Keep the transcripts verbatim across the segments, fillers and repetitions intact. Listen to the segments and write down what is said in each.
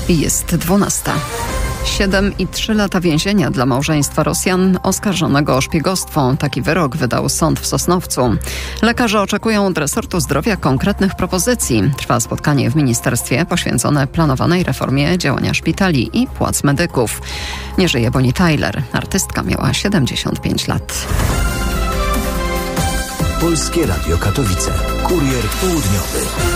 Jest dwunasta. siedem i trzy lata więzienia dla małżeństwa Rosjan oskarżonego o szpiegostwo. Taki wyrok wydał sąd w Sosnowcu. Lekarze oczekują od resortu zdrowia konkretnych propozycji. Trwa spotkanie w ministerstwie poświęcone planowanej reformie działania szpitali i płac medyków. Nie żyje Bonnie Tyler. Artystka miała siedemdziesiąt pięć lat. Polskie Radio Katowice. Kurier południowy.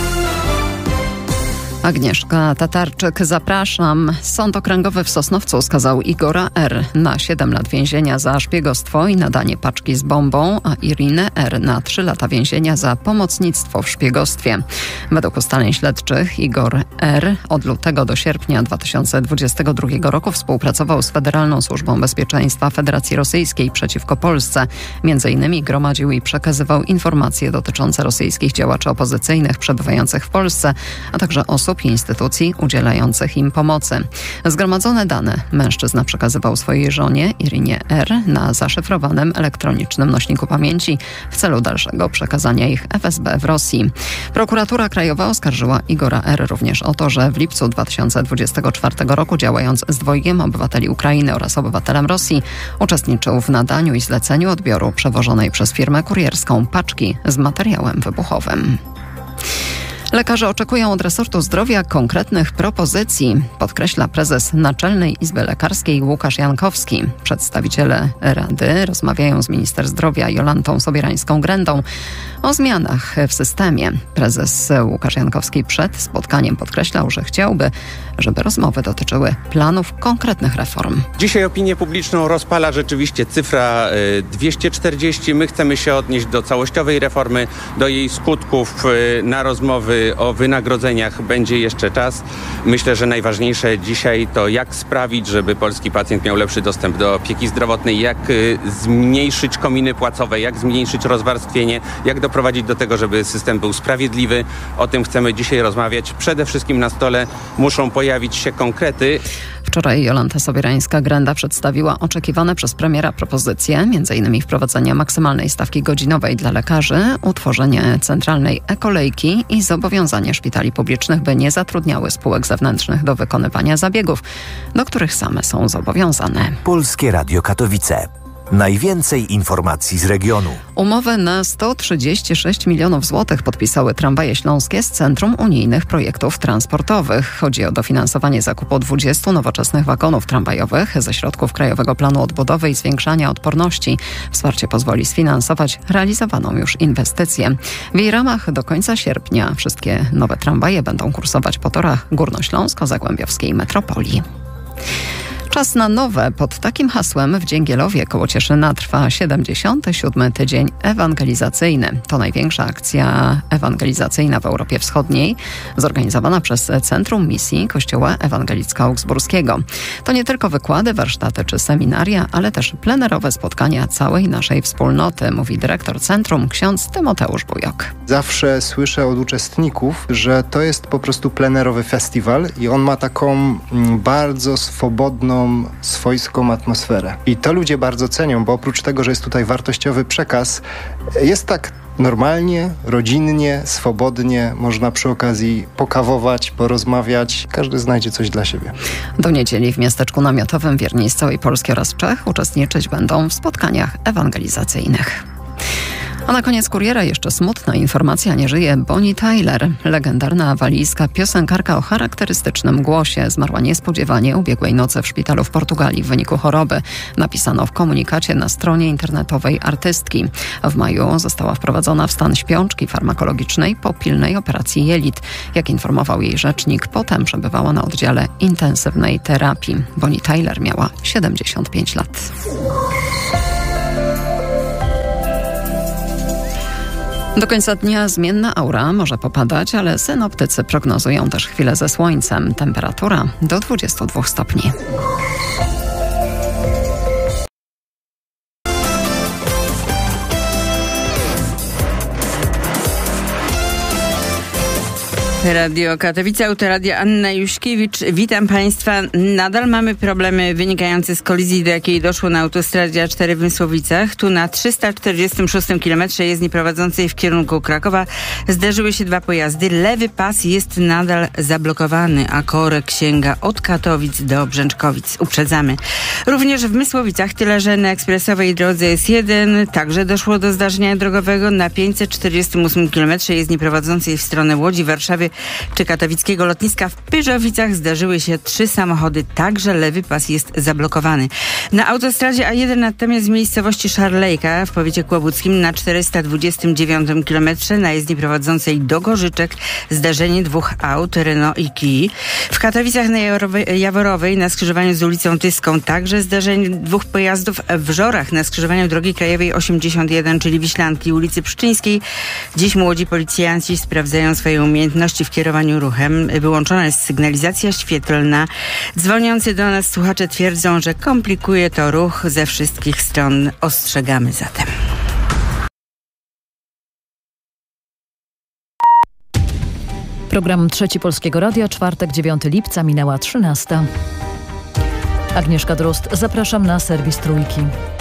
Agnieszka Tatarczyk, zapraszam. Sąd Okręgowy w Sosnowcu skazał Igora R. na siedem lat więzienia za szpiegostwo i nadanie paczki z bombą, a Irinę R. na trzy lata więzienia za pomocnictwo w szpiegostwie. Według ustaleń śledczych Igor R. od lutego do sierpnia dwa tysiące dwudziestego drugiego roku współpracował z Federalną Służbą Bezpieczeństwa Federacji Rosyjskiej przeciwko Polsce. Między innymi gromadził i przekazywał informacje dotyczące rosyjskich działaczy opozycyjnych przebywających w Polsce, a także osób i instytucji udzielających im pomocy. Zgromadzone dane mężczyzna przekazywał swojej żonie Irinie R. na zaszyfrowanym elektronicznym nośniku pamięci w celu dalszego przekazania ich F S B w Rosji. Prokuratura Krajowa oskarżyła Igora R. również o to, że w lipcu dwa tysiące dwudziestego czwartego roku, działając z dwojgiem obywateli Ukrainy oraz obywatelem Rosji, uczestniczył w nadaniu i zleceniu odbioru przewożonej przez firmę kurierską paczki z materiałem wybuchowym. Lekarze oczekują od resortu zdrowia konkretnych propozycji, podkreśla prezes Naczelnej Izby Lekarskiej Łukasz Jankowski. Przedstawiciele Rady rozmawiają z minister zdrowia Jolantą Sobierańską-Grendą o zmianach w systemie. Prezes Łukasz Jankowski przed spotkaniem podkreślał, że chciałby, żeby rozmowy dotyczyły planów konkretnych reform. Dzisiaj opinię publiczną rozpala rzeczywiście cyfra dwieście czterdzieści. My chcemy się odnieść do całościowej reformy, do jej skutków. Na rozmowy o wynagrodzeniach będzie jeszcze czas. Myślę, że najważniejsze dzisiaj to jak sprawić, żeby polski pacjent miał lepszy dostęp do opieki zdrowotnej, jak zmniejszyć kominy płacowe, jak zmniejszyć rozwarstwienie, jak doprowadzić do tego, żeby system był sprawiedliwy. O tym chcemy dzisiaj rozmawiać. Przede wszystkim na stole muszą pojawić się konkrety. Wczoraj Jolanta Sobierańska-Grenda przedstawiła oczekiwane przez premiera propozycje, m.in. wprowadzenia maksymalnej stawki godzinowej dla lekarzy, utworzenie centralnej e-kolejki i zobowiązanie szpitali publicznych, by nie zatrudniały spółek zewnętrznych do wykonywania zabiegów, do których same są zobowiązane. Polskie Radio Katowice. Najwięcej informacji z regionu. Umowę na sto trzydzieści sześć milionów złotych podpisały Tramwaje Śląskie z Centrum Unijnych Projektów Transportowych. Chodzi o dofinansowanie zakupu dwudziestu nowoczesnych wagonów tramwajowych ze środków Krajowego Planu Odbudowy i Zwiększania Odporności. Wsparcie pozwoli sfinansować realizowaną już inwestycję. W jej ramach do końca sierpnia wszystkie nowe tramwaje będą kursować po torach górnośląsko-zagłębiowskiej metropolii. Czas na nowe. Pod takim hasłem w Dzięgielowie koło Cieszyna trwa siedemdziesiąty siódmy tydzień ewangelizacyjny. To największa akcja ewangelizacyjna w Europie Wschodniej, zorganizowana przez Centrum Misji Kościoła Ewangelicko-Augsburskiego. To nie tylko wykłady, warsztaty czy seminaria, ale też plenerowe spotkania całej naszej wspólnoty, mówi dyrektor centrum, ksiądz Tymoteusz Bujok. Zawsze słyszę od uczestników, że to jest po prostu plenerowy festiwal i on ma taką bardzo swobodną, swojską atmosferę. I to ludzie bardzo cenią, bo oprócz tego, że jest tutaj wartościowy przekaz, jest tak normalnie, rodzinnie, swobodnie. Można przy okazji pokawować, porozmawiać. Każdy znajdzie coś dla siebie. Do niedzieli w miasteczku namiotowym wierni z całej Polski oraz Czech uczestniczyć będą w spotkaniach ewangelizacyjnych. A na koniec kuriera jeszcze smutna informacja. Nie żyje Bonnie Tyler. Legendarna walijska piosenkarka o charakterystycznym głosie zmarła niespodziewanie ubiegłej nocy w szpitalu w Portugalii w wyniku choroby. Napisano w komunikacie na stronie internetowej artystki. W maju została wprowadzona w stan śpiączki farmakologicznej po pilnej operacji jelit. Jak informował jej rzecznik, potem przebywała na oddziale intensywnej terapii. Bonnie Tyler miała siedemdziesiąt pięć lat. Do końca dnia zmienna aura, może popadać, ale synoptycy prognozują też chwilę ze słońcem. Temperatura do dwudziestu dwóch stopni. Radio Katowice, Autoradio Anna Juszkiewicz. Witam Państwa. Nadal mamy problemy wynikające z kolizji, do jakiej doszło na autostradzie A cztery w Mysłowicach. Tu na trzysta czterdziestym szóstym kilometrze jezdni prowadzącej w kierunku Krakowa zderzyły się dwa pojazdy. Lewy pas jest nadal zablokowany, a korek sięga od Katowic do Brzęczkowic. Uprzedzamy. Również w Mysłowicach, tyle że na ekspresowej drodze S jeden także doszło do zdarzenia drogowego na pięćset czterdziestym ósmym kilometrze jezdni prowadzącej w stronę Łodzi, Warszawy czy katowickiego lotniska. W Pyrzowicach zdarzyły się trzy samochody, także lewy pas jest zablokowany. Na autostradzie A jeden natomiast w miejscowości Szarlejka w powiecie kłobuckim na czterysta dwudziestym dziewiątym kilometrze na jezdni prowadzącej do Gorzyczek zdarzenie dwóch aut, Renault i Kii. W Katowicach na Jaworowej na skrzyżowaniu z ulicą Tyską także zdarzenie dwóch pojazdów. W Żorach na skrzyżowaniu drogi krajowej osiemdziesiąt jeden, czyli Wiślanki, ulicy Pszczyńskiej. Dziś młodzi policjanci sprawdzają swoje umiejętności w kierowaniu ruchem. Wyłączona jest sygnalizacja świetlna. Dzwoniący do nas słuchacze twierdzą, że komplikuje to ruch ze wszystkich stron. Ostrzegamy zatem. Program Trzeci Polskiego Radia, czwartek, dziewiątego lipca, minęła trzynasta. Agnieszka Drozd, zapraszam na serwis Trójki.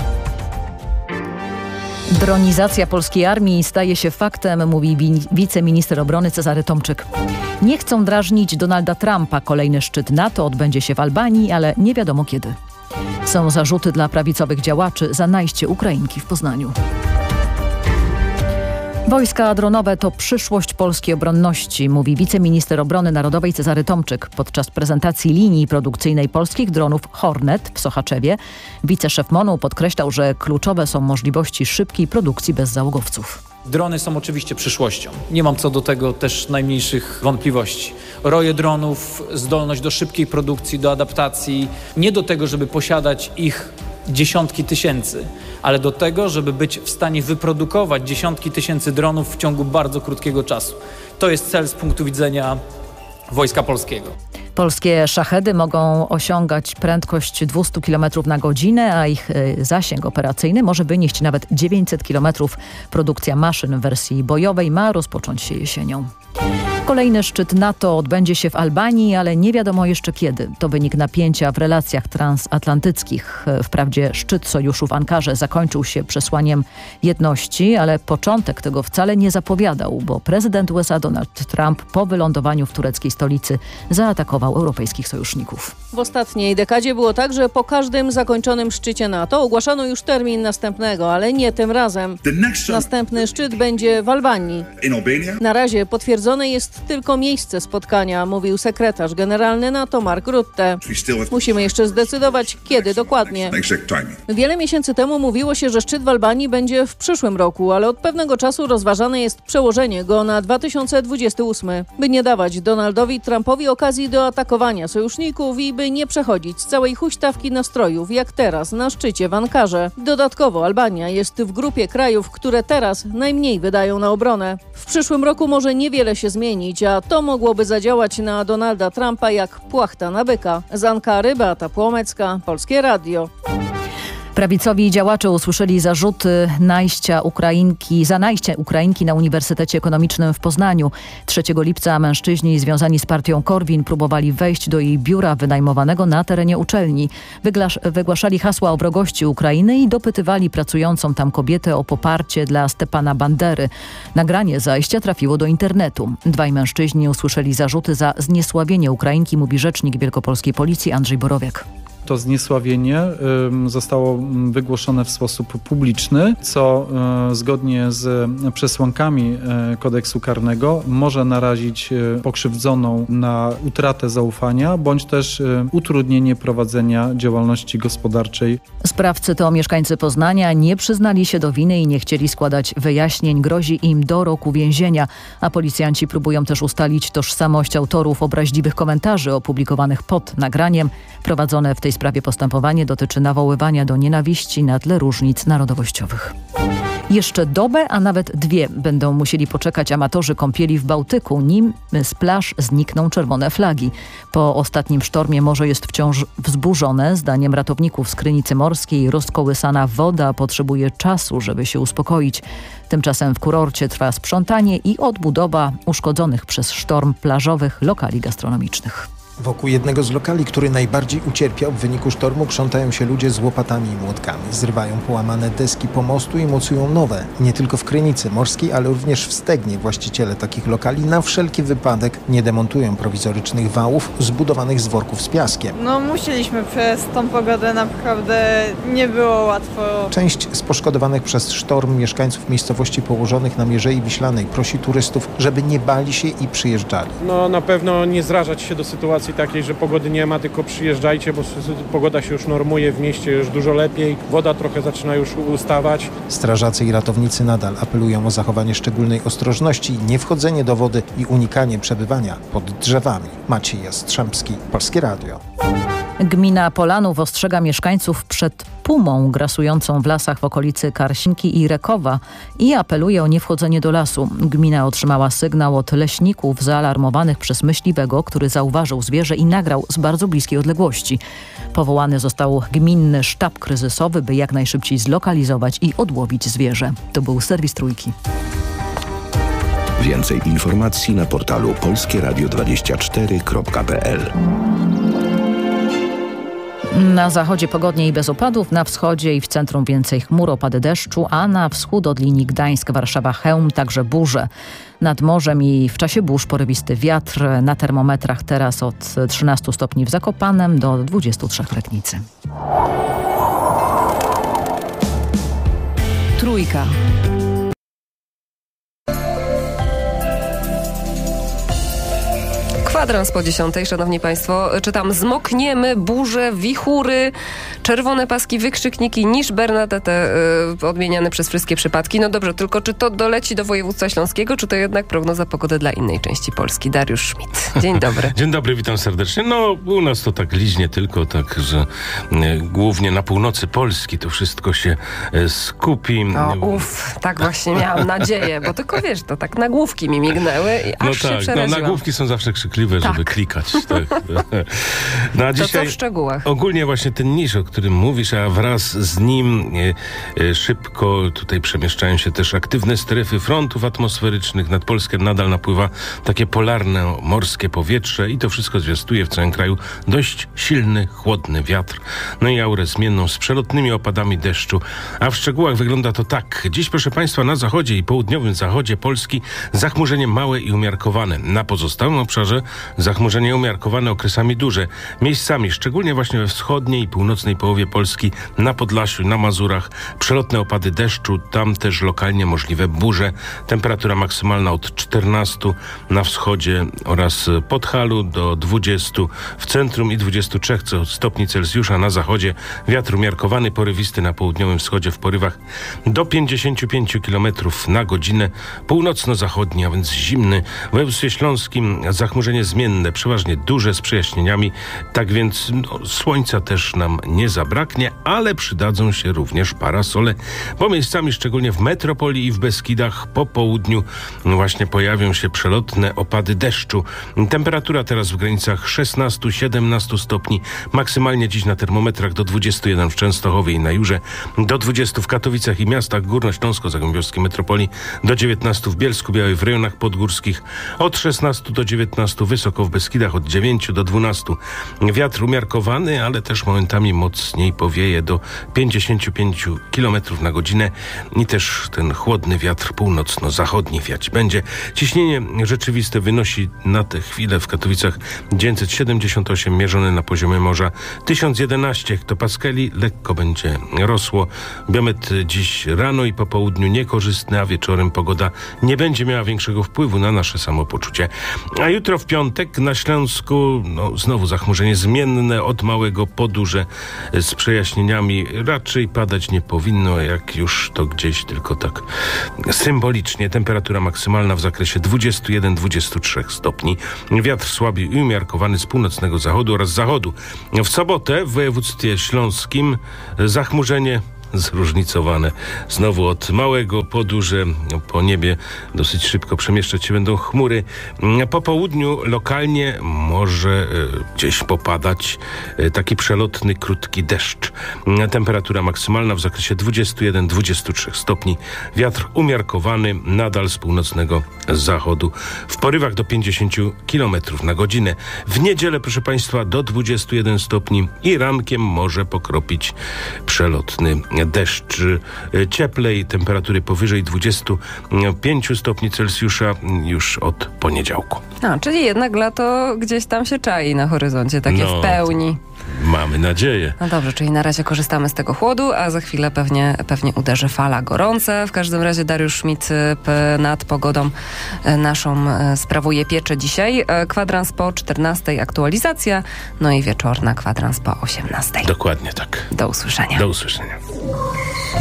Dronizacja polskiej armii staje się faktem, mówi wiceminister obrony Cezary Tomczyk. Nie chcą drażnić Donalda Trumpa. Kolejny szczyt NATO odbędzie się w Albanii, ale nie wiadomo kiedy. Są zarzuty dla prawicowych działaczy za najście Ukrainki w Poznaniu. Wojska dronowe to przyszłość polskiej obronności, mówi wiceminister obrony narodowej Cezary Tomczyk. Podczas prezentacji linii produkcyjnej polskich dronów Hornet w Sochaczewie wiceszef MON-u podkreślał, że kluczowe są możliwości szybkiej produkcji bez załogowców. Drony są oczywiście przyszłością. Nie mam co do tego też najmniejszych wątpliwości. Roje dronów, zdolność do szybkiej produkcji, do adaptacji, nie do tego, żeby posiadać ich dziesiątki tysięcy, ale do tego, żeby być w stanie wyprodukować dziesiątki tysięcy dronów w ciągu bardzo krótkiego czasu. To jest cel z punktu widzenia Wojska Polskiego. Polskie szachedy mogą osiągać prędkość dwieście kilometrów na godzinę, a ich zasięg operacyjny może wynieść nawet dziewięćset kilometrów. Produkcja maszyn w wersji bojowej ma rozpocząć się jesienią. Kolejny szczyt NATO odbędzie się w Albanii, ale nie wiadomo jeszcze kiedy. To wynik napięcia w relacjach transatlantyckich. Wprawdzie szczyt sojuszu w Ankarze zakończył się przesłaniem jedności, ale początek tego wcale nie zapowiadał, bo prezydent U S A Donald Trump po wylądowaniu w tureckiej stolicy zaatakował europejskich sojuszników. W ostatniej dekadzie było tak, że po każdym zakończonym szczycie NATO ogłaszano już termin następnego, ale nie tym razem. Następny szczyt będzie w Albanii. Na razie potwierdzone jest tylko miejsce spotkania, mówił sekretarz generalny NATO Mark Rutte. Musimy jeszcze zdecydować, kiedy dokładnie. Wiele miesięcy temu mówiło się, że szczyt w Albanii będzie w przyszłym roku, ale od pewnego czasu rozważane jest przełożenie go na dwa tysiące dwudziesty ósmy, by nie dawać Donaldowi Trumpowi okazji do atakowania sojuszników i by nie przechodzić całej huśtawki nastrojów, jak teraz na szczycie w Ankarze. Dodatkowo Albania jest w grupie krajów, które teraz najmniej wydają na obronę. W przyszłym roku może niewiele się zmienić, a to mogłoby zadziałać na Donalda Trumpa jak płachta na byka. Z Ankary Beata Płomecka, Polskie Radio. Prawicowi działacze usłyszeli zarzuty najścia Ukrainki, za najście Ukrainki na Uniwersytecie Ekonomicznym w Poznaniu. trzeciego lipca mężczyźni związani z partią Korwin próbowali wejść do jej biura wynajmowanego na terenie uczelni. Wyglasz, wygłaszali hasła o wrogości Ukrainy i dopytywali pracującą tam kobietę o poparcie dla Stepana Bandery. Nagranie zajścia trafiło do internetu. Dwaj mężczyźni usłyszeli zarzuty za zniesławienie Ukrainki, mówi rzecznik wielkopolskiej policji Andrzej Borowiak. To zniesławienie y, zostało wygłoszone w sposób publiczny, co y, zgodnie z przesłankami y, kodeksu karnego może narazić y, pokrzywdzoną na utratę zaufania, bądź też y, utrudnienie prowadzenia działalności gospodarczej. Sprawcy to mieszkańcy Poznania, nie przyznali się do winy i nie chcieli składać wyjaśnień. Grozi im do roku więzienia, a policjanci próbują też ustalić tożsamość autorów obraźliwych komentarzy opublikowanych pod nagraniem. Prowadzone w tej sprawie postępowanie dotyczy nawoływania do nienawiści na tle różnic narodowościowych. Jeszcze dobę, a nawet dwie będą musieli poczekać amatorzy kąpieli w Bałtyku, nim z plaż znikną czerwone flagi. Po ostatnim sztormie morze jest wciąż wzburzone. Zdaniem ratowników z Krynicy Morskiej rozkołysana woda potrzebuje czasu, żeby się uspokoić. Tymczasem w kurorcie trwa sprzątanie i odbudowa uszkodzonych przez sztorm plażowych lokali gastronomicznych. Wokół jednego z lokali, który najbardziej ucierpiał w wyniku sztormu, krzątają się ludzie z łopatami i młotkami. Zrywają połamane deski pomostu i mocują nowe. Nie tylko w Krynicy Morskiej, ale również w Stegnie właściciele takich lokali na wszelki wypadek nie demontują prowizorycznych wałów zbudowanych z worków z piaskiem. No musieliśmy, przez tą pogodę naprawdę nie było łatwo. Część z poszkodowanych przez sztorm mieszkańców miejscowości położonych na Mierzei Wiślanej prosi turystów, żeby nie bali się i przyjeżdżali. No na pewno nie zrażać się do sytuacji takiej, że pogody nie ma, tylko przyjeżdżajcie, bo pogoda się już normuje w mieście już dużo lepiej, woda trochę zaczyna już ustawać. Strażacy i ratownicy nadal apelują o zachowanie szczególnej ostrożności, niewchodzenie do wody i unikanie przebywania pod drzewami. Maciej Jastrzębski, Polskie Radio. Gmina Polanów ostrzega mieszkańców przed pumą grasującą w lasach w okolicy Karsinki i Rekowa i apeluje o niewchodzenie do lasu. Gmina otrzymała sygnał od leśników zaalarmowanych przez myśliwego, który zauważył zwierzę i nagrał z bardzo bliskiej odległości. Powołany został gminny sztab kryzysowy, by jak najszybciej zlokalizować i odłowić zwierzę. To był serwis Trójki. Więcej informacji na portalu polskie radio dwadzieścia cztery kropka p l. Na zachodzie pogodnie i bez opadów, na wschodzie i w centrum więcej chmur, opady deszczu, a na wschód od linii Gdańsk-Warszawa-Chełm także burze. Nad morzem i w czasie burz porywisty wiatr. Na termometrach teraz od trzynastu stopni w Zakopanem do dwudziestu trzech w Legnicy. Trójka. Kwadrans po dziesiątej, szanowni państwo. Czytam: zmokniemy, burze, wichury, czerwone paski, wykrzykniki, niż Bernadette yy, odmieniane przez wszystkie przypadki. No dobrze, tylko czy to doleci do województwa śląskiego, czy to jednak prognoza pogody dla innej części Polski? Dariusz Schmidt. Dzień dobry. Dzień dobry, witam serdecznie. No u nas to tak liźnie tylko, tak, że y, głównie na północy Polski to wszystko się y, skupi. No uff, tak właśnie miałam nadzieję, bo tylko wiesz, to tak nagłówki mi mignęły i aż no się tak, przeraziłam. No nagłówki są zawsze krzykliwe, tak. żeby klikać. Tak. No, a to dzisiaj co w szczegółach? Ogólnie właśnie ten niż, o którym mówisz, a wraz z nim e, e, szybko tutaj przemieszczają się też aktywne strefy frontów atmosferycznych. Nad Polskę nadal napływa takie polarne morskie powietrze i to wszystko zwiastuje w całym kraju dość silny, chłodny wiatr. No i aurę zmienną z przelotnymi opadami deszczu. A w szczegółach wygląda to tak. Dziś, proszę państwa, na zachodzie i południowym zachodzie Polski zachmurzenie małe i umiarkowane. Na pozostałym obszarze zachmurzenie umiarkowane okresami duże. Miejscami, szczególnie właśnie we wschodniej i północnej połowie Polski, na Podlasiu, na Mazurach, przelotne opady deszczu, tam też lokalnie możliwe burze. Temperatura maksymalna od czternastu na wschodzie oraz Podhalu do dwudziestu w centrum i dwudziestu trzech stopni Celsjusza na zachodzie. Wiatr umiarkowany, porywisty na południowym wschodzie w porywach do pięćdziesięciu pięciu kilometrów na godzinę. Północno-zachodni, a więc zimny. W województwie śląskim zachmurzenie zmienne, przeważnie duże z przejaśnieniami, tak więc no, słońca też nam nie zabraknie, ale przydadzą się również parasole, bo miejscami, szczególnie w metropolii i w Beskidach, po południu no właśnie pojawią się przelotne opady deszczu. Temperatura teraz w granicach szesnastu do siedemnastu stopni, maksymalnie dziś na termometrach do dwudziestu jeden w Częstochowie i na Jurze, do dwudziestu w Katowicach i miastach górnośląsko-zagłębiowskiej metropolii, do dziewiętnastu w Bielsku-Białej, w rejonach podgórskich, od szesnastu do dziewiętnastu wysoko w Beskidach, od dziewięciu do dwunastu. Wiatr umiarkowany, ale też momentami mocniej powieje do pięćdziesięciu pięciu kilometrów na godzinę i też ten chłodny wiatr północno-zachodni wiać będzie. Ciśnienie rzeczywiste wynosi na tę chwilę w Katowicach dziewięćset siedemdziesiąt osiem, mierzone na poziomie morza tysiąc jedenaście hektopaskali, lekko będzie rosło. Biometr dziś rano i po południu niekorzystny, a wieczorem pogoda nie będzie miała większego wpływu na nasze samopoczucie. A jutro w piątek na Śląsku no, znowu zachmurzenie zmienne, od małego po duże z przejaśnieniami. Raczej padać nie powinno, jak już to gdzieś tylko tak symbolicznie. Temperatura maksymalna w zakresie dwudziestu jeden do dwudziestu trzech stopni. Wiatr słaby i umiarkowany z północnego zachodu oraz zachodu. W sobotę w województwie śląskim zachmurzenie zróżnicowane. Znowu od małego po duże, po niebie dosyć szybko przemieszczać się będą chmury. Po południu lokalnie może gdzieś popadać taki przelotny, krótki deszcz. Temperatura maksymalna w zakresie dwadzieścia jeden do dwudziestu trzech stopni. Wiatr umiarkowany, nadal z północnego zachodu. W porywach do pięćdziesięciu kilometrów na godzinę. W niedzielę, proszę Państwa, do dwudziestu jeden stopni i rankiem może pokropić przelotny deszcz. Cieplej, temperatury powyżej dwudziestu pięciu stopni Celsjusza już od poniedziałku. A, czyli jednak lato gdzieś tam się czai na horyzoncie, takie no, w pełni. Mamy nadzieję. No dobrze, czyli na razie korzystamy z tego chłodu, a za chwilę pewnie, pewnie uderzy fala gorąca. W każdym razie Dariusz Schmidt nad pogodą naszą sprawuje pieczę dzisiaj. Kwadrans po czternastej aktualizacja, no i wieczorna kwadrans po osiemnastej. Dokładnie tak. Do usłyszenia. Do usłyszenia.